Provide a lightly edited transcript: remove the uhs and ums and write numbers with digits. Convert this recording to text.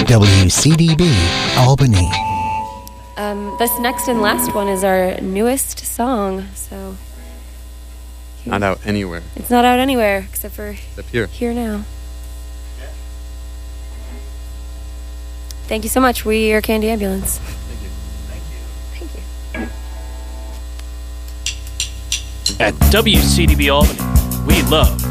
WCDB Albany. This next and last one is our newest song, so... Not out anywhere. It's not out anywhere, except here. Here now. Thank you so much. We are Candy Ambulance. Thank you. At WCDB Albany, we love